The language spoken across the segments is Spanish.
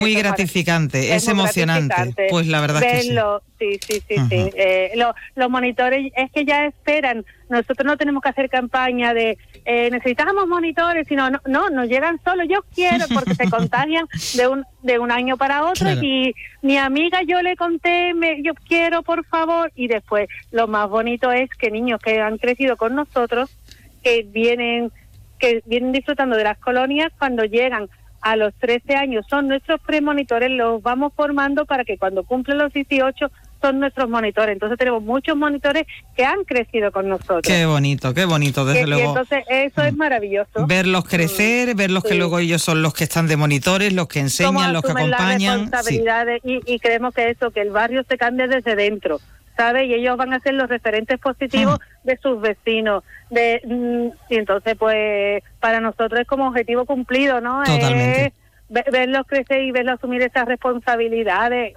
Muy gratificante, es emocionante. Gratificante. Pues la verdad verlo, que sí. Sí. Los monitores es que ya esperan. Nosotros no tenemos que hacer campaña de necesitamos monitores, sino no, nos llegan solo. Yo quiero, porque se contagian de un año para otro. Claro. Y mi amiga, yo le conté, yo quiero, por favor. Y después, lo más bonito es que niños que han crecido con nosotros, que vienen disfrutando de las colonias, cuando llegan a los 13 años son nuestros premonitores, los vamos formando para que cuando cumplen los 18 son nuestros monitores. Entonces tenemos muchos monitores que han crecido con nosotros. Qué bonito, desde luego. Y entonces eso es maravilloso. Verlos crecer, verlos que luego ellos son los que están de monitores, los que enseñan, los que acompañan. Las responsabilidades, sí. y creemos que el barrio se cambia desde dentro, ¿sabe? Y ellos van a ser los referentes positivos de sus vecinos. Y entonces, pues, para nosotros es como objetivo cumplido, ¿no? Totalmente. Verlos crecer y verlos asumir esas responsabilidades.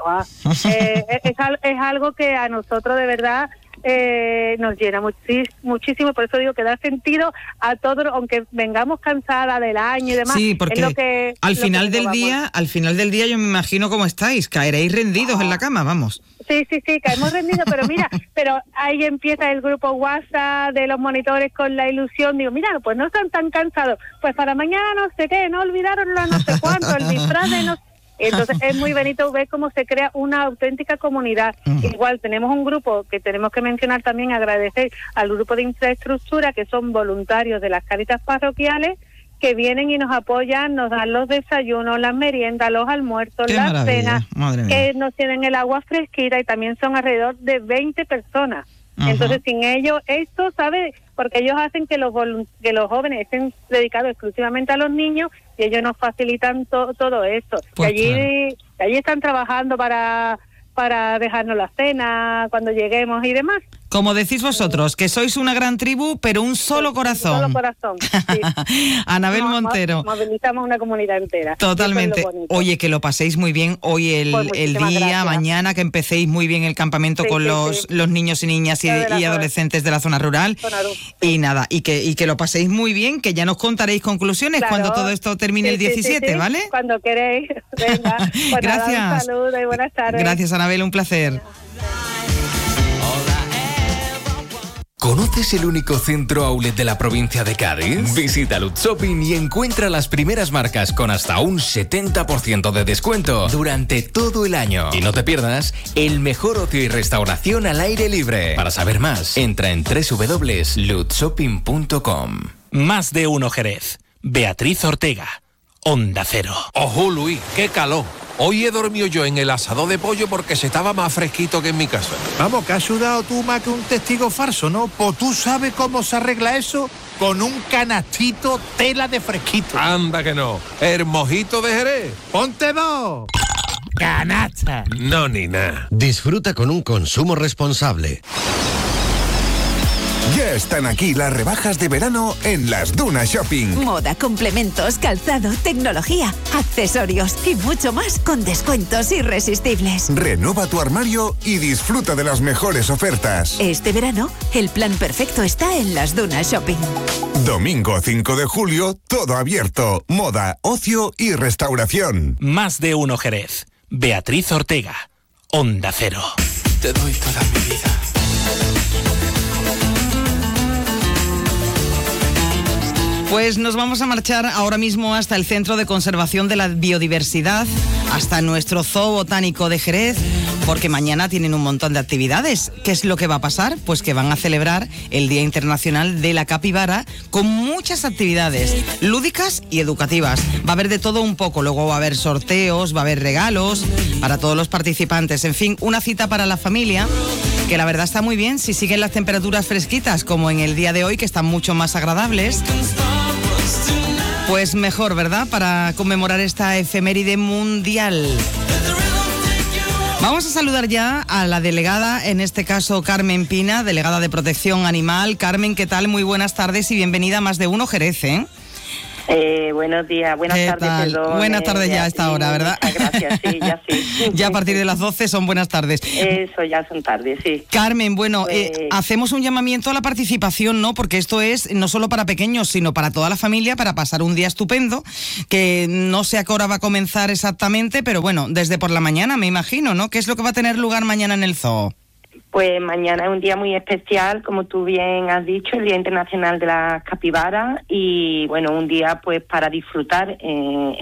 Es algo que a nosotros de verdad nos llena muchísimo. Por eso digo que da sentido a todo, aunque vengamos cansadas del año y demás. Sí, porque es lo que, al final del día yo me imagino cómo estáis, caeréis rendidos en la cama, vamos. Sí, caemos rendidos, pero ahí empieza el grupo WhatsApp de los monitores con la ilusión. Digo, mira, pues no están tan cansados, pues para mañana no sé qué, no olvidaron lo no sé cuánto, el disfraz de no. Entonces es muy bonito ver cómo se crea una auténtica comunidad. Igual tenemos un grupo que tenemos que mencionar también, agradecer al grupo de infraestructura, que son voluntarios de las Cáritas parroquiales, que vienen y nos apoyan, nos dan los desayunos, las meriendas, los almuerzos, las cenas, que nos tienen el agua fresquita, y también son alrededor de 20 personas. Entonces, sin ellos, esto, ¿sabe? Porque ellos hacen que los jóvenes estén dedicados exclusivamente a los niños, y ellos nos facilitan todo esto. Pues allí están trabajando para dejarnos la cena cuando lleguemos y demás. Como decís vosotros, que sois una gran tribu, pero un solo corazón. Un solo corazón, sí. Anabel Montero. Movilizamos una comunidad entera. Totalmente. Oye, que lo paséis muy bien hoy el día, gracias. Mañana, que empecéis muy bien el campamento con los niños y niñas y adolescentes de la zona rural. Y nada, y que lo paséis muy bien, que ya nos contaréis conclusiones cuando todo esto termine el 17, ¿vale? Cuando queréis. Venga. Pues gracias. Nada, un saludo y buenas tardes. Gracias, Anabel, un placer. ¿Conoces el único centro outlet de la provincia de Cádiz? Visita Lutz Shopping y encuentra las primeras marcas con hasta un 70% de descuento durante todo el año. Y no te pierdas el mejor ocio y restauración al aire libre. Para saber más, entra en www.lutzshopping.com. Más de uno Jerez. Beatriz Ortega. Onda Cero. Ojo, Luis, qué calor. Hoy he dormido yo en el asador de pollo porque se estaba más fresquito que en mi casa. Vamos, que has sudado tú más que un testigo falso, ¿no? Pues tú sabes cómo se arregla eso con un canastito tela de fresquito. Anda que no. El mojito de Jerez. ¡Ponte dos! ¡Canasta! No, ni nada. Disfruta con un consumo responsable. Ya están aquí las rebajas de verano en Las Dunas Shopping. Moda, complementos, calzado, tecnología, accesorios y mucho más con descuentos irresistibles. Renueva tu armario y disfruta de las mejores ofertas. Este verano, el plan perfecto está en Las Dunas Shopping. Domingo 5 de julio, todo abierto. Moda, ocio y restauración. Más de uno Jerez. Beatriz Ortega. Onda Cero. Te doy toda mi vida. Pues nos vamos a marchar ahora mismo hasta el Centro de Conservación de la Biodiversidad, hasta nuestro Zoo Botánico de Jerez, porque mañana tienen un montón de actividades. ¿Qué es lo que va a pasar? Pues que van a celebrar el Día Internacional de la Capibara con muchas actividades lúdicas y educativas. Va a haber de todo un poco, luego va a haber sorteos, va a haber regalos para todos los participantes. En fin, una cita para la familia que la verdad está muy bien si siguen las temperaturas fresquitas como en el día de hoy, que están mucho más agradables. Pues mejor, ¿verdad? Para conmemorar esta efeméride mundial. Vamos a saludar ya a la delegada, en este caso Carmen Pina, delegada de Protección Animal. Carmen, ¿qué tal? Muy buenas tardes y bienvenida a Más de Uno Jerez, ¿eh? Buenos días, buenas ¿Qué tardes, tal? perdón. Buenas tardes ya a esta hora, ¿verdad? Muchas gracias, sí, ya sí. Ya a partir de las 12 son buenas tardes. Eso ya son tardes, sí. Carmen, bueno, hacemos un llamamiento a la participación, ¿no? Porque esto es no solo para pequeños, sino para toda la familia, para pasar un día estupendo, que no sé a qué hora va a comenzar exactamente, pero bueno, desde por la mañana me imagino, ¿no? ¿Qué es lo que va a tener lugar mañana en el zoo? Pues mañana es un día muy especial, como tú bien has dicho, el Día Internacional de las Capibaras, y bueno, un día pues para disfrutar en